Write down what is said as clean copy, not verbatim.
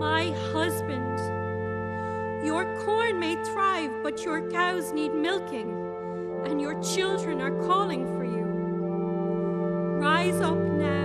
my husband. Your corn may thrive, but your cows need milking, and your children are calling for you. Rise up now